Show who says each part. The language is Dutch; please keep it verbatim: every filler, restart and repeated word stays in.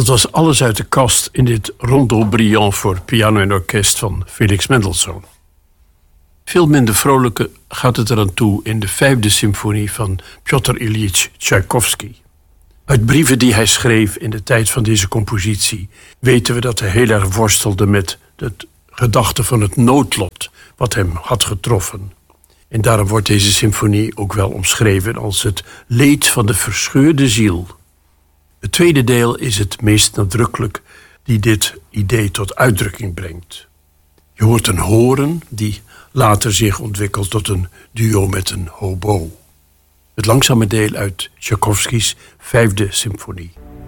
Speaker 1: Dat was alles uit de kast in dit Rondo Brillant voor piano en orkest van Felix Mendelssohn. Veel minder vrolijke gaat het eraan toe in de vijfde symfonie van Pjotr Ilyich Tchaikovsky. Uit brieven die hij schreef in de tijd van deze compositie weten we dat hij heel erg worstelde met de gedachte van het noodlot wat hem had getroffen. En daarom wordt deze symfonie ook wel omschreven als het leed van de verscheurde ziel. Het tweede deel is het meest nadrukkelijk die dit idee tot uitdrukking brengt. Je hoort een horen die later zich ontwikkelt tot een duo met een hobo. Het langzame deel uit Tchaikovskys vijfde symfonie.